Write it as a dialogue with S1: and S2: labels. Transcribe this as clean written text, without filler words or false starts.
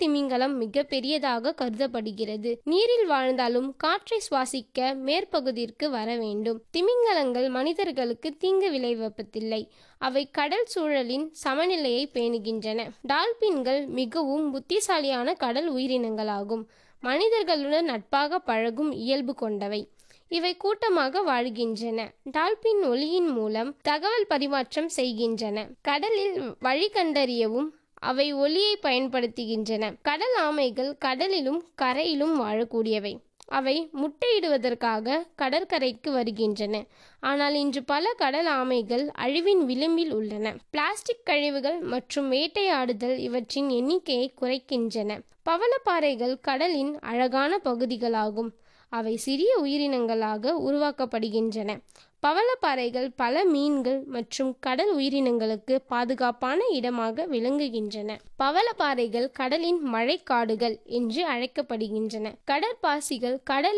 S1: திமிங்கலம் மிக பெரியதாக கருதப்படுகிறது. நீரில் வாழ்ந்தாலும் காற்றை சுவாசிக்க மேற்பகுதிக்கு வர வேண்டும். திமிங்கலங்கள் மனிதர்களுக்கு தீங்கு விளைவிப்பதில்லை. அவை கடல் சூழலின் சமநிலையை பேணுகின்றன. டால்பின்கள் மிகவும் புத்திசாலியான கடல் உயிரினங்களாகும். மனிதர்களுடன் நட்பாக பழகும் இயல்பு கொண்டவை. இவை கூட்டமாக வாழ்கின்றன. டால்பின் ஒலியின் மூலம் தகவல் பரிமாற்றம் செய்கின்றன. கடலில் வழி கண்டறியவும் அவை ஒலியை பயன்படுத்துகின்றன. கடல் ஆமைகள் கடலிலும் கரையிலும் வாழக்கூடியவை. அவை முட்டையிடுவதற்காக கடற்கரைக்கு வருகின்றன. ஆனால் இன்று பல கடல் ஆமைகள் அழிவின் விளிம்பில் உள்ளன. பிளாஸ்டிக் கழிவுகள் மற்றும் வேட்டையாடுதல் இவற்றின் எண்ணிக்கையை குறைக்கின்றன. பவளப்பாறைகள் கடலின் அழகான பகுதிகளாகும். அவை சிறிய உயிரினங்களாக உருவாக்கப்படுகின்றன. பவளப்பாறைகள் பல மீன்கள் மற்றும் கடல் உயிரினங்களுக்கு பாதுகாப்பான இடமாக விளங்குகின்றன. பவளப்பாறைகள் கடலின் மழைக்காடுகள் என்று அழைக்கப்படுகின்றன. கடற்பாசிகள் கடலில்